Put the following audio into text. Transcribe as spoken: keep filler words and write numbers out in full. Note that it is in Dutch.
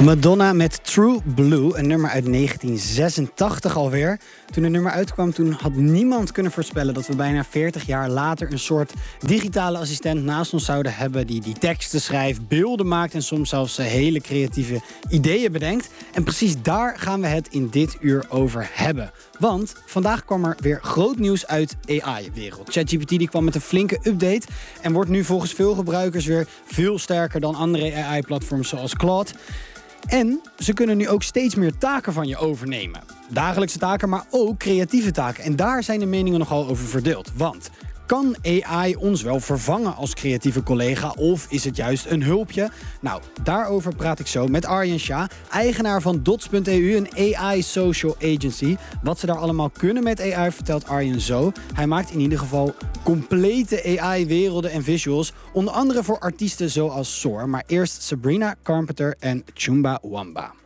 Madonna met True Blue, een nummer uit negentien zesentachtig alweer. Toen het nummer uitkwam, toen had niemand kunnen voorspellen dat we bijna veertig jaar later een soort digitale assistent naast ons zouden hebben die die teksten schrijft, beelden maakt en soms zelfs hele creatieve ideeën bedenkt. En precies daar gaan we het in dit uur over hebben. Want vandaag kwam er weer groot nieuws uit A I-wereld. ChatGPT die kwam met een flinke update en wordt nu volgens veel gebruikers weer veel sterker dan andere A I-platforms zoals Claude. En ze kunnen nu ook steeds meer taken van je overnemen. Dagelijkse taken, maar ook creatieve taken. En daar zijn de meningen nogal over verdeeld. Want kan A I ons wel vervangen als creatieve collega of is het juist een hulpje? Nou, daarover praat ik zo met Aryan Shah, eigenaar van Dots punt e u, een A I social agency. Wat ze daar allemaal kunnen met A I vertelt Aryan zo. Hij maakt in ieder geval complete A I-werelden en visuals, onder andere voor artiesten zoals Soar. Maar eerst Sabrina Carpenter en Chumba Wamba.